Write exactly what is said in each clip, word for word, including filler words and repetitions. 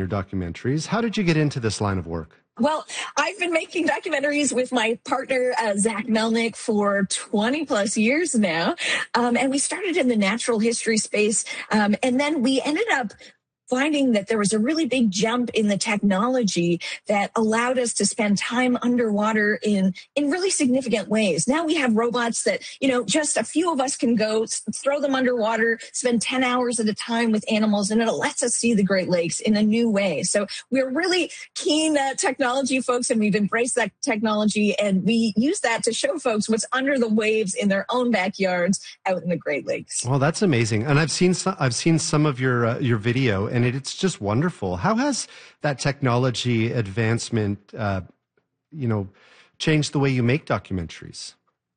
your documentaries. How did you get into this line of work? Well, I've been making documentaries with my partner, uh, Zach Melnick, for twenty plus years now. Um, and we started in the natural history space. Um, and then we ended up finding that there was a really big jump in the technology that allowed us to spend time underwater in, in really significant ways. Now we have robots that, you know, just a few of us can go throw them underwater, spend ten hours at a time with animals, and it lets us see the Great Lakes in a new way. So we're really keen uh, technology folks, and we've embraced that technology, and we use that to show folks what's under the waves in their own backyards out in the Great Lakes. Well, that's amazing. And I've seen some, I've seen some of your uh, your video, and it, it's just wonderful. How has that technology advancement, uh, you know, changed the way you make documentaries?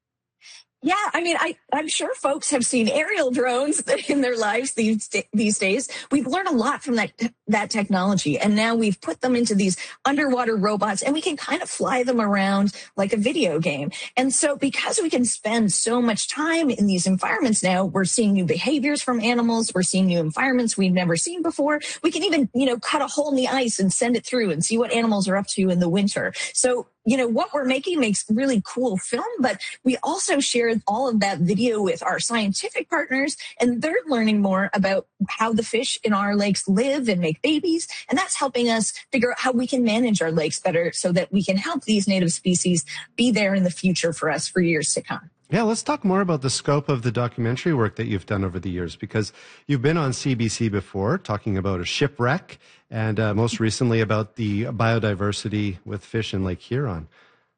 Yeah, I mean, I, I'm sure folks have seen aerial drones in their lives these these days. We've learned a lot from that that technology, and now we've put them into these underwater robots, and we can kind of fly them around like a video game. And so because we can spend so much time in these environments now, we're seeing new behaviors from animals. We're seeing new environments we've never seen before. We can even, you know, cut a hole in the ice and send it through and see what animals are up to in the winter. So, you know, what we're making makes really cool film, but we also share all of that video with our scientific partners, and they're learning more about how the fish in our lakes live and make babies. And that's helping us figure out how we can manage our lakes better so that we can help these native species be there in the future for us for years to come. Yeah, let's talk more about the scope of the documentary work that you've done over the years, because you've been on C B C before talking about a shipwreck, and uh, most recently about the biodiversity with fish in Lake Huron.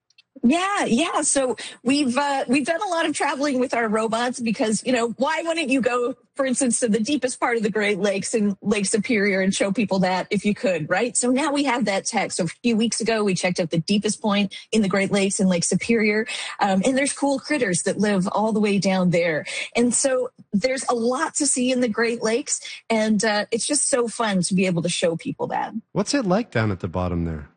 Yeah, yeah. So we've uh, we've done a lot of traveling with our robots because, you know, why wouldn't you go, for instance, to the deepest part of the Great Lakes in Lake Superior and show people that if you could, right? So now we have that tech. So a few weeks ago, we checked out the deepest point in the Great Lakes in Lake Superior. Um, and there's cool critters that live all the way down there. And so there's a lot to see in the Great Lakes. And uh, it's just so fun to be able to show people that. What's it like down at the bottom there?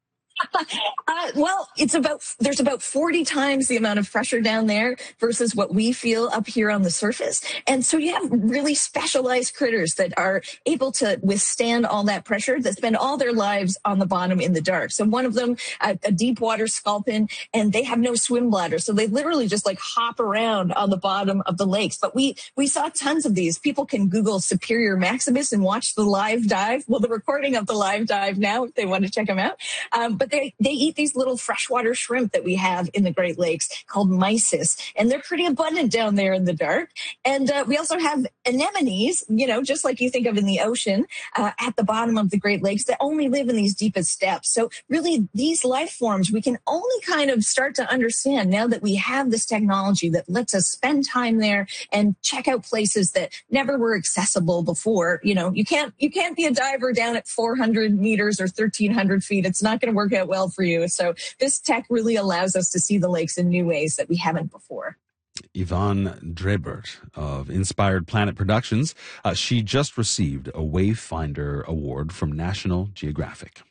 Uh, well, it's about, there's about forty times the amount of pressure down there versus what we feel up here on the surface. And so you have really specialized critters that are able to withstand all that pressure, that spend all their lives on the bottom in the dark. So one of them, a, a deep water sculpin, and they have no swim bladder. So they literally just like hop around on the bottom of the lakes. But we, we saw tons of these. People can Google Superior Maximus and watch the live dive. Well, the recording of the live dive now, if they want to check them out. Um, but they, they eat these little freshwater shrimp that we have in the Great Lakes called mysis, and they're pretty abundant down there in the dark. And uh, we also have anemones, you know, just like you think of in the ocean, uh, at the bottom of the Great Lakes that only live in these deepest depths. So really, these life forms we can only kind of start to understand now that we have this technology that lets us spend time there and check out places that never were accessible before. You know, you can't you can't be a diver down at four hundred meters or thirteen hundred feet. It's not going to work out well for you. So this tech really allows us to see the lakes in new ways that we haven't before. Yvonne Drebert of Inspired Planet Productions. Uh, she just received a Wayfinder Award from National Geographic.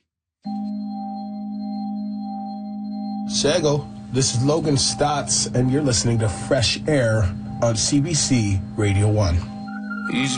Shago, this is Logan Stotts, and you're listening to Fresh Air on C B C Radio one. He's